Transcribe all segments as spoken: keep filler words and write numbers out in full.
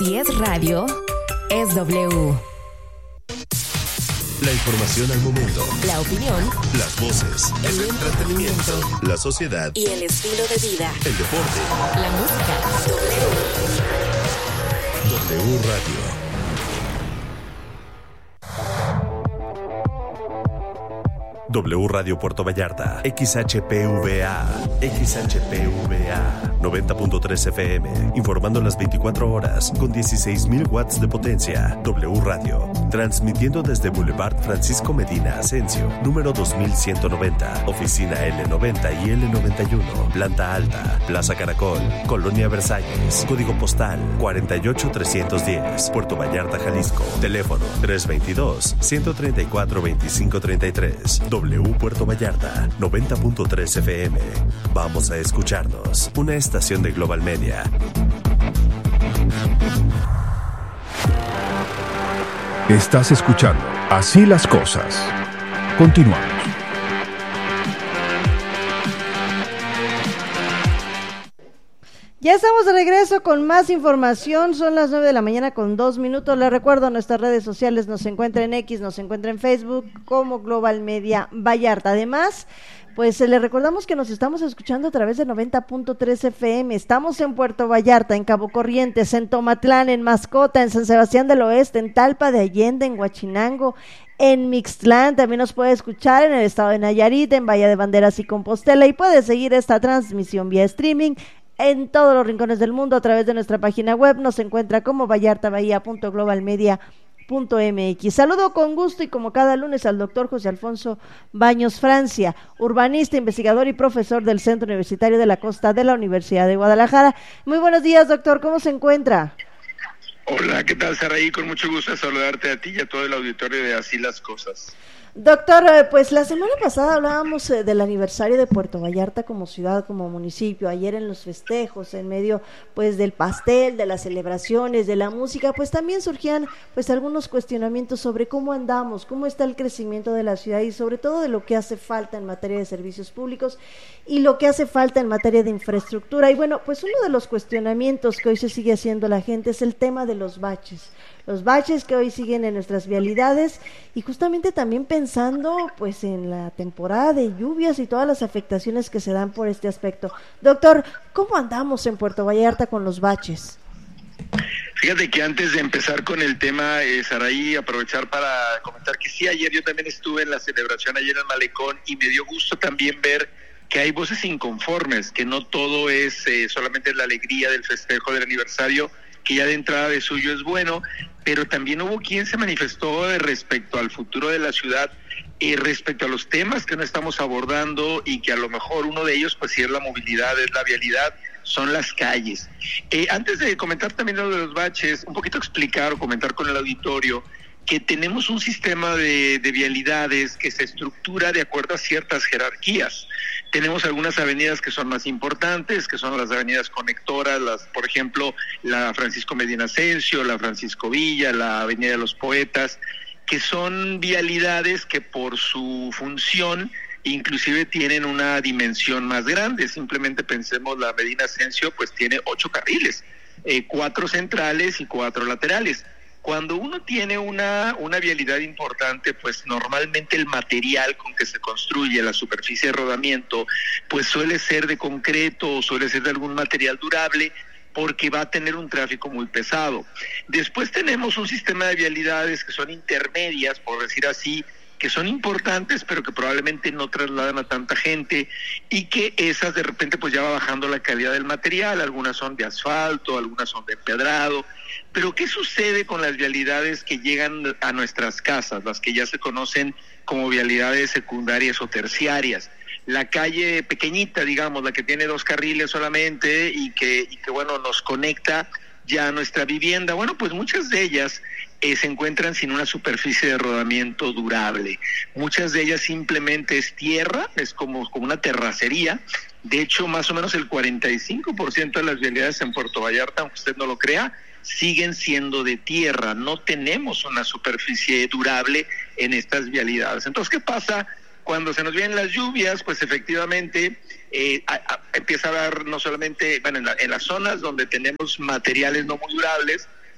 Si es radio, es W. La información al momento. La opinión. Las voces. El entretenimiento. La sociedad. Y el estilo de vida. El deporte. La música. W. W Radio. W Radio Puerto Vallarta, X H P V A, X H P V A, noventa punto tres F M, informando las veinticuatro horas, con dieciséis mil watts de potencia. W Radio, transmitiendo desde Boulevard Francisco Medina Asensio, número dos mil ciento noventa, oficina L noventa y L noventa y uno, planta alta, Plaza Caracol, Colonia Versalles, código postal cuarenta y ocho trescientos diez, Puerto Vallarta, Jalisco, teléfono tres veintidós, ciento treinta y cuatro, veinticinco treinta y tres. W Puerto Vallarta, noventa punto tres F M. Vamos a escucharnos. Una estación de Global Media. Estás escuchando Así las Cosas. Continuamos. Ya estamos de regreso con más información, son las nueve de la mañana con dos minutos, les recuerdo nuestras redes sociales, nos encuentra en X, nos encuentra en Facebook como Global Media Vallarta. Además, pues les recordamos que nos estamos escuchando a través de noventa punto tres F M, estamos en Puerto Vallarta, en Cabo Corrientes, en Tomatlán, en Mascota, en San Sebastián del Oeste, en Talpa de Allende, en Huachinango, en Mixtlán, también nos puede escuchar en el estado de Nayarit, en Bahía de Banderas y Compostela, y puede seguir esta transmisión vía streaming en todos los rincones del mundo a través de nuestra página web. Nos encuentra como vallarta bahía punto global media punto m x. Saludo con gusto y como cada lunes al doctor José Alfonso Baños Francia, urbanista, investigador y profesor del Centro Universitario de la Costa de la Universidad de Guadalajara. Muy buenos días, doctor, ¿cómo se encuentra? Hola, ¿qué tal, Saraí? Con mucho gusto saludarte a ti y a todo el auditorio de Así las Cosas. Doctor, pues la semana pasada hablábamos eh, del aniversario de Puerto Vallarta como ciudad, como municipio, ayer en los festejos, en medio pues del pastel, de las celebraciones, de la música, pues también surgían pues algunos cuestionamientos sobre cómo andamos, cómo está el crecimiento de la ciudad y sobre todo de lo que hace falta en materia de servicios públicos y lo que hace falta en materia de infraestructura. Y bueno, pues uno de los cuestionamientos que hoy se sigue haciendo la gente es el tema de los baches. Los baches que hoy siguen en nuestras vialidades y justamente también pensando pues en la temporada de lluvias y todas las afectaciones que se dan por este aspecto. Doctor, ¿cómo andamos en Puerto Vallarta con los baches? Fíjate que antes de empezar con el tema, eh, Saraí, aprovechar para comentar que sí, ayer yo también estuve en la celebración ayer en Malecón y me dio gusto también ver que hay voces inconformes, que no todo es eh, solamente la alegría del festejo del aniversario, que ya de entrada de suyo es bueno, pero también hubo quien se manifestó respecto al futuro de la ciudad, eh, respecto a los temas que no estamos abordando y que a lo mejor uno de ellos, pues sí es la movilidad, es la vialidad, son las calles. Eh, antes de comentar también lo de los baches, un poquito explicar o comentar con el auditorio que tenemos un sistema de, de vialidades que se estructura de acuerdo a ciertas jerarquías. Tenemos algunas avenidas que son más importantes, que son las avenidas conectoras, las, por ejemplo, la Francisco Medina Asensio, la Francisco Villa, la Avenida de los Poetas, que son vialidades que por su función inclusive tienen una dimensión más grande. Simplemente pensemos, la Medina Asensio pues tiene ocho carriles, eh, cuatro centrales y cuatro laterales. Cuando uno tiene una, una vialidad importante, pues normalmente el material con que se construye la superficie de rodamiento, pues suele ser de concreto o suele ser de algún material durable, porque va a tener un tráfico muy pesado. Después tenemos un sistema de vialidades que son intermedias, por decir así, que son importantes, pero que probablemente no trasladan a tanta gente y que esas de repente pues ya va bajando la calidad del material, algunas son de asfalto, algunas son de empedrado. Pero ¿qué sucede con las vialidades que llegan a nuestras casas, las que ya se conocen como vialidades secundarias o terciarias? La calle pequeñita, digamos, la que tiene dos carriles solamente y que, y que bueno, nos conecta ya a nuestra vivienda. Bueno, pues muchas de ellas eh, se encuentran sin una superficie de rodamiento durable. Muchas de ellas simplemente es tierra, es como, como una terracería. De hecho, más o menos el cuarenta y cinco por ciento de las vialidades en Puerto Vallarta, aunque usted no lo crea, siguen siendo de tierra. No tenemos una superficie durable en estas vialidades. Entonces, ¿qué pasa? Cuando se nos vienen las lluvias, pues efectivamente eh, a, a, empieza a haber no solamente, bueno, en, la, en las zonas donde tenemos materiales no muy durables,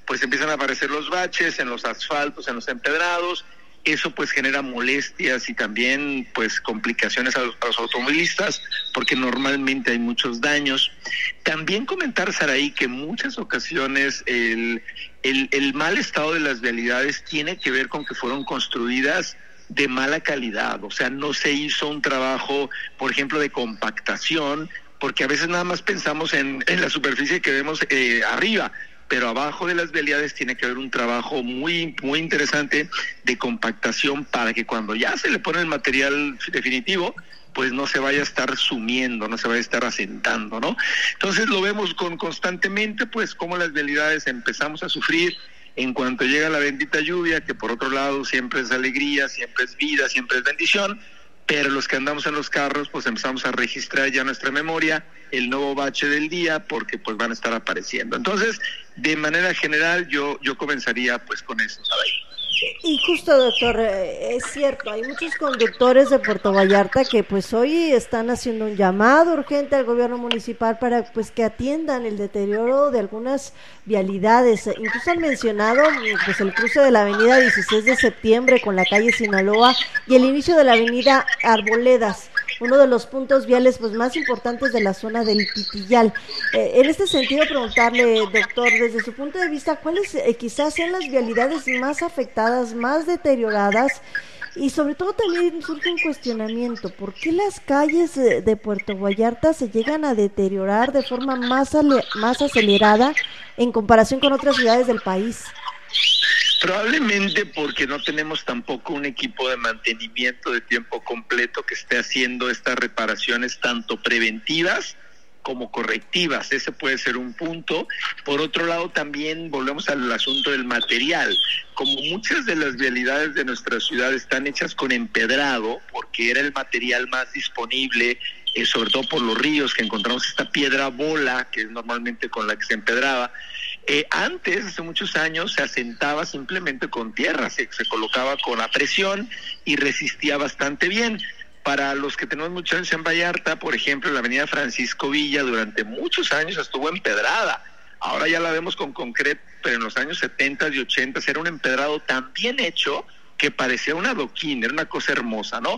pues empiezan a aparecer los baches en los asfaltos, en los empedrados. Eso pues genera molestias y también pues complicaciones a los, a los automovilistas, porque normalmente hay muchos daños. También comentar, Saraí, que en muchas ocasiones el, el, el mal estado de las vialidades tiene que ver con que fueron construidas de mala calidad, o sea, no se hizo un trabajo, por ejemplo, de compactación, porque a veces nada más pensamos en, en la superficie que vemos eh, arriba, pero abajo de las vialidades tiene que haber un trabajo muy muy interesante de compactación para que cuando ya se le pone el material definitivo, pues no se vaya a estar sumiendo, no se vaya a estar asentando, ¿no? Entonces lo vemos con constantemente, pues como las vialidades empezamos a sufrir en cuanto llega la bendita lluvia, que por otro lado siempre es alegría, siempre es vida, siempre es bendición, pero los que andamos en los carros, pues empezamos a registrar ya nuestra memoria, el nuevo bache del día, porque pues van a estar apareciendo. Entonces, de manera general, yo yo comenzaría pues con eso, ¿sabes? Y justo, doctor, eh, es cierto, hay muchos conductores de Puerto Vallarta que pues hoy están haciendo un llamado urgente al gobierno municipal para pues que atiendan el deterioro de algunas vialidades. Incluso han mencionado pues el cruce de la avenida dieciséis de septiembre con la calle Sinaloa y el inicio de la avenida Arboledas, uno de los puntos viales pues más importantes de la zona del Pitillal. Eh, en este sentido, preguntarle, doctor, desde su punto de vista, ¿cuáles eh, quizás sean las vialidades más afectadas, más deterioradas? Y sobre todo también surge un cuestionamiento, ¿por qué las calles de, de Puerto Vallarta se llegan a deteriorar de forma más, ale, más acelerada en comparación con otras ciudades del país? Probablemente porque no tenemos tampoco un equipo de mantenimiento de tiempo completo que esté haciendo estas reparaciones tanto preventivas como correctivas. Ese puede ser un punto. Por otro lado, también volvemos al asunto del material. Como muchas de las vialidades de nuestra ciudad están hechas con empedrado, porque era el material más disponible, eh, sobre todo por los ríos, que encontramos esta piedra bola, que es normalmente con la que se empedraba. Eh, antes, hace muchos años, se asentaba simplemente con tierra, se, se colocaba con la presión y resistía bastante bien. Para los que tenemos muchos años en Vallarta, por ejemplo, la avenida Francisco Villa durante muchos años estuvo empedrada. Ahora ya la vemos con concreto, pero en los años setenta y ochenta era un empedrado tan bien hecho que parecía un adoquín, era una cosa hermosa, ¿no?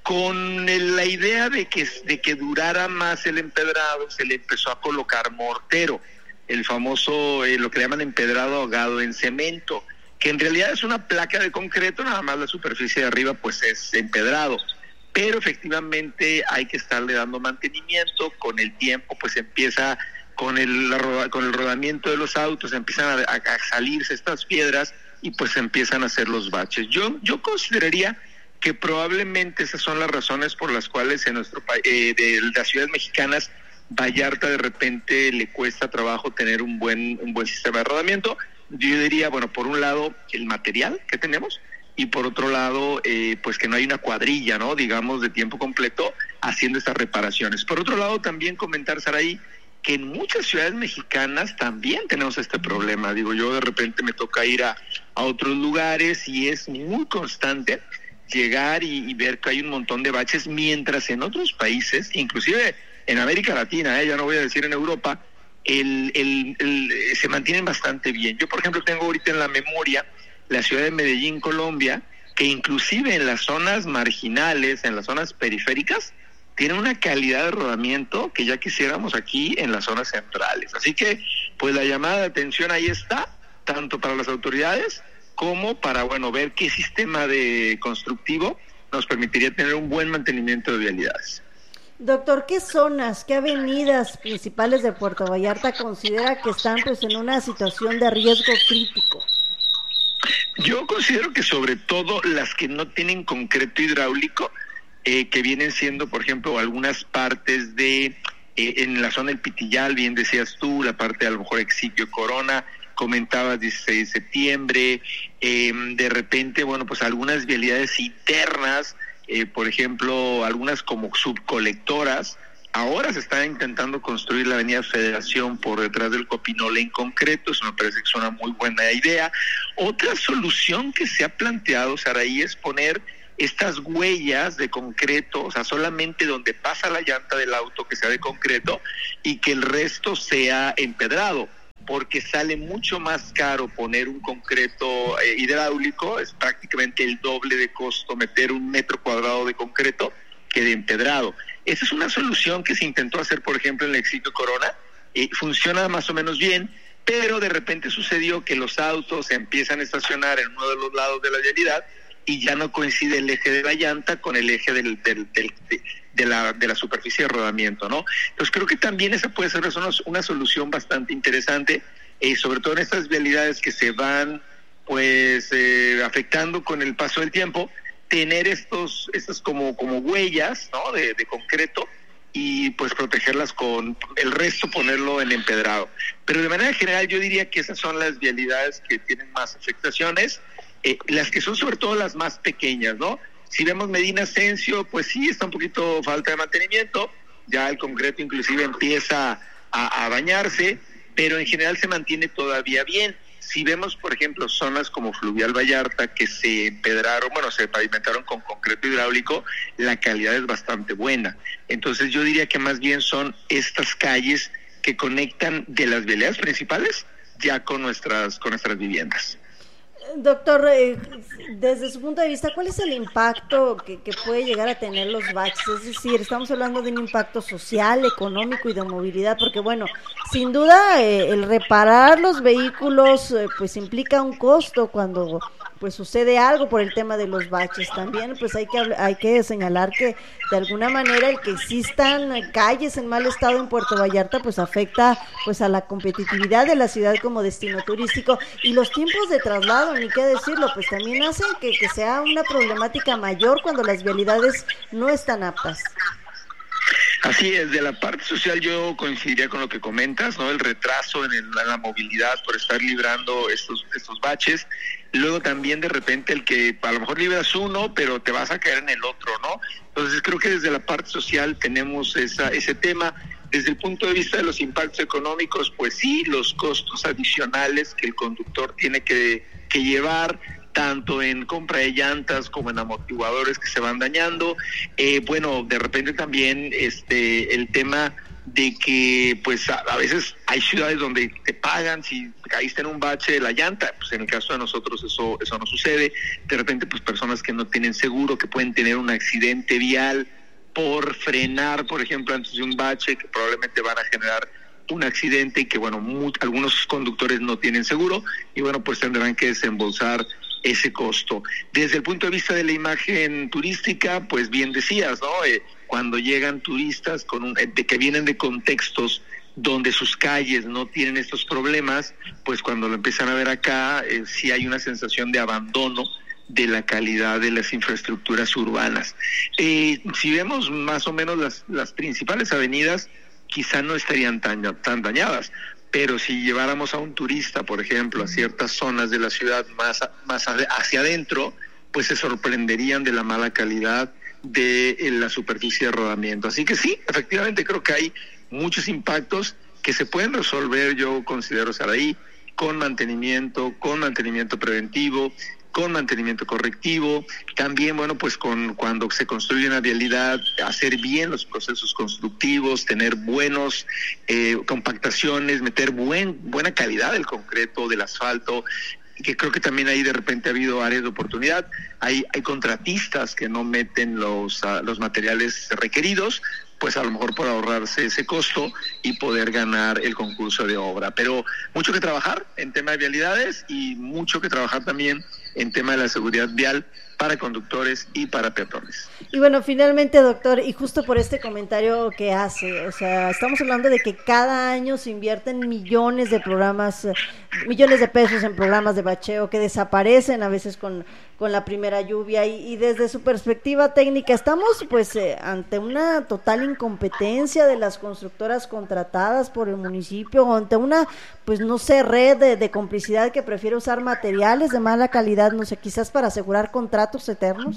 Con el, la idea de que, de que durara más el empedrado, se le empezó a colocar mortero, el famoso, eh, lo que le llaman empedrado ahogado en cemento, que en realidad es una placa de concreto, nada más la superficie de arriba pues es empedrado, pero efectivamente hay que estarle dando mantenimiento. Con el tiempo pues empieza, con el, la, con el rodamiento de los autos, empiezan a, a, a salirse estas piedras y pues empiezan a hacer los baches. Yo, yo consideraría que probablemente esas son las razones por las cuales en nuestro país, eh, de las ciudades mexicanas, Vallarta de repente le cuesta trabajo tener un buen un buen sistema de rodamiento. Yo diría, bueno, por un lado el material que tenemos y por otro lado eh, pues que no hay una cuadrilla, ¿no? Digamos de tiempo completo haciendo estas reparaciones. Por otro lado también comentar, Saraí, que en muchas ciudades mexicanas también tenemos este problema. Digo, yo de repente me toca ir a, a otros lugares y es muy constante llegar y, y ver que hay un montón de baches, mientras en otros países, inclusive en América Latina, eh, ya no voy a decir en Europa, el, el, el, se mantienen bastante bien. Yo, por ejemplo, tengo ahorita en la memoria la ciudad de Medellín, Colombia, que inclusive en las zonas marginales, en las zonas periféricas, tiene una calidad de rodamiento que ya quisiéramos aquí en las zonas centrales. Así que, pues la llamada de atención ahí está, tanto para las autoridades como para, bueno, ver qué sistema de constructivo nos permitiría tener un buen mantenimiento de vialidades. Doctor, ¿qué zonas, qué avenidas principales de Puerto Vallarta considera que están pues en una situación de riesgo crítico? Yo considero que sobre todo las que no tienen concreto hidráulico, eh, que vienen siendo, por ejemplo, algunas partes de, eh, en la zona del Pitillal, bien decías tú, la parte a lo mejor Exipio Corona, comentabas dieciséis de septiembre, eh, de repente, bueno, pues algunas vialidades internas, Eh, por ejemplo, algunas como subcolectoras. Ahora se está intentando construir la avenida Federación por detrás del Copinole en concreto, eso me parece que es una muy buena idea. Otra solución que se ha planteado, Saraí, es poner estas huellas de concreto, o sea, solamente donde pasa la llanta del auto que sea de concreto y que el resto sea empedrado. porque sale mucho más caro poner un concreto eh, hidráulico, es prácticamente el doble de costo meter un metro cuadrado de concreto que de empedrado. Esa es una solución que se intentó hacer, por ejemplo, en el Éxito Corona, y funciona más o menos bien, pero de repente sucedió que los autos se empiezan a estacionar en uno de los lados de la vialidad y ya no coincide el eje de la llanta con el eje del, del, del, de, de, la, de la superficie de rodamiento, ¿no? Entonces creo que también esa puede ser una, una solución bastante interesante, eh, sobre todo en estas vialidades que se van pues eh, afectando con el paso del tiempo, tener estos, estas como, como huellas, ¿no? de, de concreto, y pues protegerlas con el resto, ponerlo en empedrado. Pero de manera general yo diría que esas son las vialidades que tienen más afectaciones, eh, las que son sobre todo las más pequeñas, ¿no? Si vemos Medina Ascencio, pues sí, está un poquito falta de mantenimiento, ya el concreto inclusive empieza a, a bañarse, pero en general se mantiene todavía bien. Si vemos, por ejemplo, zonas como Fluvial Vallarta que se empedraron, bueno, se pavimentaron con concreto hidráulico, la calidad es bastante buena. Entonces yo diría que más bien son estas calles que conectan de las vialidades principales ya con nuestras, con nuestras viviendas. Doctor, eh, desde su punto de vista, ¿cuál es el impacto que, que puede llegar a tener los baches? Es decir, estamos hablando de un impacto social, económico y de movilidad, porque bueno, sin duda eh, el reparar los vehículos eh, pues implica un costo cuando pues sucede algo por el tema de los baches. También pues hay que hay que señalar que de alguna manera el que existan calles en mal estado en Puerto Vallarta pues afecta pues a la competitividad de la ciudad como destino turístico, y los tiempos de traslado, ni qué decirlo, pues también hacen que, que sea una problemática mayor cuando las vialidades no están aptas. Así es, de la parte social yo coincidiría con lo que comentas, ¿no? El retraso en, el, en la movilidad por estar librando estos estos baches. Luego también de repente el que a lo mejor libras uno, pero te vas a caer en el otro, ¿no? Entonces creo que desde la parte social tenemos esa ese tema. Desde el punto de vista de los impactos económicos, pues sí, los costos adicionales que el conductor tiene que, que llevar, tanto en compra de llantas como en amortiguadores que se van dañando. Eh, bueno, de repente también este el tema de que pues a, a veces hay ciudades donde te pagan si caíste en un bache de la llanta, pues en el caso de nosotros eso eso no sucede. De repente pues personas que no tienen seguro, que pueden tener un accidente vial por frenar, por ejemplo, antes de un bache, que probablemente van a generar un accidente y que bueno, muy, algunos conductores no tienen seguro y bueno, pues tendrán que desembolsar ese costo. Desde el punto de vista de la imagen turística, pues bien decías, ¿no? Eh, cuando llegan turistas con un, de que vienen de contextos donde sus calles no tienen estos problemas, pues cuando lo empiezan a ver acá, eh, sí hay una sensación de abandono de la calidad de las infraestructuras urbanas. Eh, si vemos más o menos las, las principales avenidas, quizá no estarían tan, tan dañadas, pero si lleváramos a un turista, por ejemplo, a ciertas zonas de la ciudad más, más hacia adentro, pues se sorprenderían de la mala calidad de la superficie de rodamiento. Así que sí, efectivamente creo que hay muchos impactos que se pueden resolver, yo considero, Saraí, con mantenimiento, con mantenimiento preventivo, con mantenimiento correctivo, también, bueno, pues con cuando se construye una vialidad, hacer bien los procesos constructivos, tener buenos eh, compactaciones, meter buen buena calidad del concreto, del asfalto, que creo que también ahí de repente ha habido áreas de oportunidad. Hay hay contratistas que no meten los uh, los materiales requeridos, pues a lo mejor por ahorrarse ese costo y poder ganar el concurso de obra. Pero mucho que trabajar en tema de vialidades y mucho que trabajar también en tema de la seguridad vial para conductores y para peatones. Y bueno, finalmente, doctor, y justo por este comentario que hace, o sea, estamos hablando de que cada año se invierten millones de programas, millones de pesos en programas de bacheo que desaparecen a veces con, con la primera lluvia, y, y desde su perspectiva técnica, ¿estamos pues eh, ante una total incompetencia de las constructoras contratadas por el municipio, o ante una, pues no sé, red de, de complicidad que prefiere usar materiales de mala calidad, no sé, quizás para asegurar contratos eternos?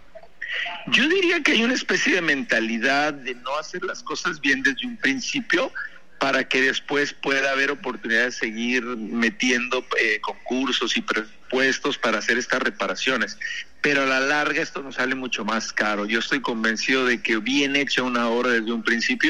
Yo diría que hay una especie de mentalidad de no hacer las cosas bien desde un principio para que después pueda haber oportunidad de seguir metiendo eh, concursos y presupuestos para hacer estas reparaciones. Pero a la larga esto nos sale mucho más caro. Yo estoy convencido de que bien hecha una obra desde un principio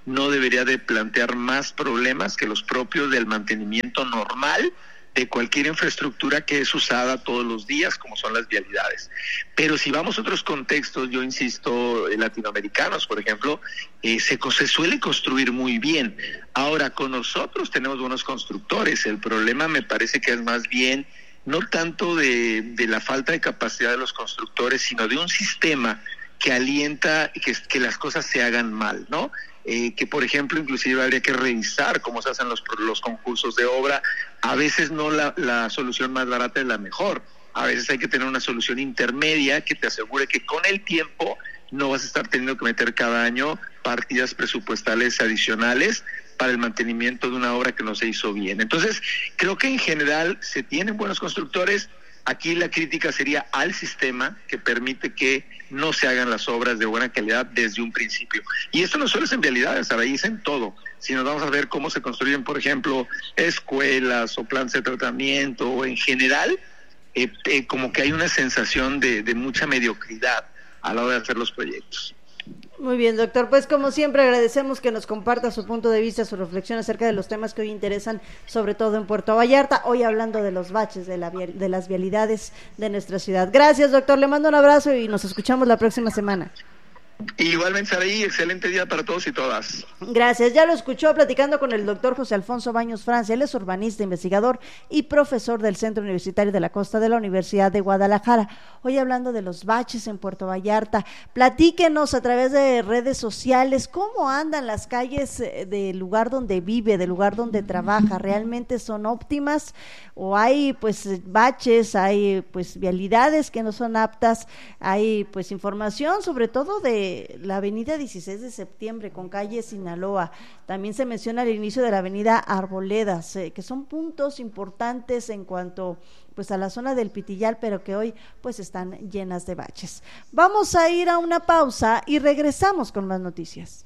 no debería de plantear más problemas que los propios del mantenimiento normal de cualquier infraestructura que es usada todos los días, como son las vialidades. Pero si vamos a otros contextos, yo insisto, eh, latinoamericanos, por ejemplo, eh, se, se suele construir muy bien. Ahora, con nosotros tenemos buenos constructores. El problema me parece que es más bien no tanto de, de la falta de capacidad de los constructores, sino de un sistema que alienta que, que las cosas se hagan mal, ¿no? Eh, que por ejemplo inclusive habría que revisar cómo se hacen los, los concursos de obra. A veces no la, la solución más barata es la mejor, a veces hay que tener una solución intermedia que te asegure que con el tiempo no vas a estar teniendo que meter cada año partidas presupuestales adicionales para el mantenimiento de una obra que no se hizo bien. Entonces creo que en general se tienen buenos constructores. Aquí la crítica sería al sistema que permite que no se hagan las obras de buena calidad desde un principio. Y esto no solo es en vialidades, ahora es en todo. Si nos vamos a ver cómo se construyen, por ejemplo, escuelas o plantas de tratamiento, o en general, eh, eh, como que hay una sensación de, de mucha mediocridad a la hora de hacer los proyectos. Muy bien, doctor. Pues como siempre agradecemos que nos comparta su punto de vista, su reflexión acerca de los temas que hoy interesan, sobre todo en Puerto Vallarta, hoy hablando de los baches, de, la, de las vialidades de nuestra ciudad. Gracias, doctor. Le mando un abrazo y nos escuchamos la próxima semana. Igualmente, Saraí, excelente día para todos y todas. Gracias, ya lo escuchó platicando con el doctor José Alfonso Baños Francia. Él es urbanista, investigador y profesor del Centro Universitario de la Costa de la Universidad de Guadalajara. Hoy hablando de los baches en Puerto Vallarta. Platíquenos a través de redes sociales cómo andan las calles del lugar donde vive, del lugar donde trabaja. ¿Realmente son óptimas o hay pues baches, hay pues vialidades que no son aptas? Hay pues información sobre todo de la avenida dieciséis de septiembre con calle Sinaloa. También se menciona el inicio de la avenida Arboledas, eh, que son puntos importantes en cuanto pues a la zona del Pitillal, pero que hoy pues están llenas de baches. Vamos a ir a una pausa y regresamos con más noticias.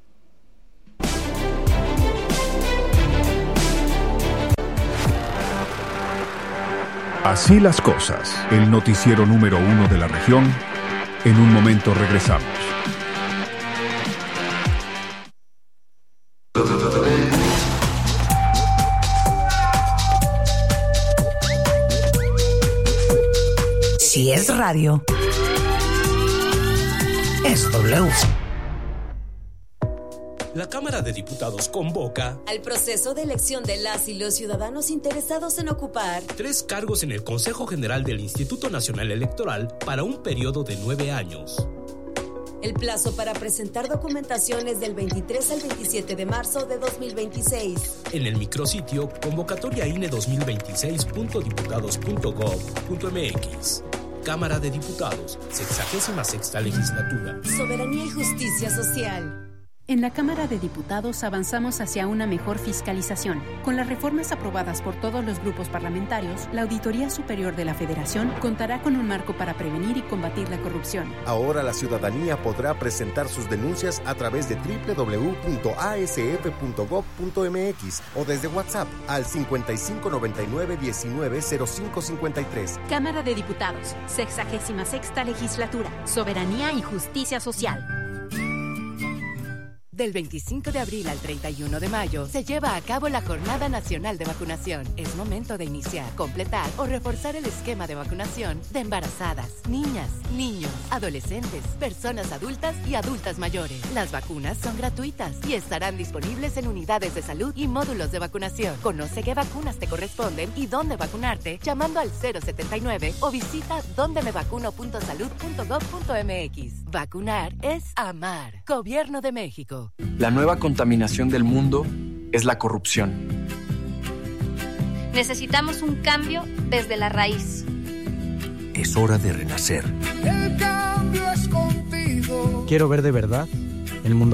Así las cosas, el noticiero número uno de la región. En un momento regresamos. Si es radio, es W. La Cámara de Diputados convoca al proceso de elección de las y los ciudadanos interesados en ocupar tres cargos en el Consejo General del Instituto Nacional Electoral para un periodo de nueve años. El plazo para presentar documentación es del veintitrés al veintisiete de marzo de dos mil veintiséis. En el micrositio convocatoria I N E dos mil veintiséis punto diputados punto gov punto m x. Cámara de Diputados, sexagésima sexta legislatura. Soberanía y justicia social. En la Cámara de Diputados avanzamos hacia una mejor fiscalización. Con las reformas aprobadas por todos los grupos parlamentarios, la Auditoría Superior de la Federación contará con un marco para prevenir y combatir la corrupción. Ahora la ciudadanía podrá presentar sus denuncias a través de doble u doble u doble u punto a s f punto gov punto m x o desde WhatsApp al cincuenta y cinco noventa y nueve diecinueve cero cinco cincuenta y tres. Cámara de Diputados, sexagésima sexta legislatura. Soberanía y justicia social. Del veinticinco de abril al treinta y uno de mayo se lleva a cabo la Jornada Nacional de Vacunación. Es momento de iniciar, completar o reforzar el esquema de vacunación de embarazadas, niñas, niños, adolescentes, personas adultas y adultas mayores. Las vacunas son gratuitas y estarán disponibles en unidades de salud y módulos de vacunación. Conoce qué vacunas te corresponden y dónde vacunarte llamando al cero setenta y nueve o visita donde me vacuno punto salud punto gov punto m x. Vacunar es amar. Gobierno de México. La nueva contaminación del mundo es la corrupción. Necesitamos un cambio desde la raíz. Es hora de renacer. El cambio es contigo. Quiero ver de verdad el mundo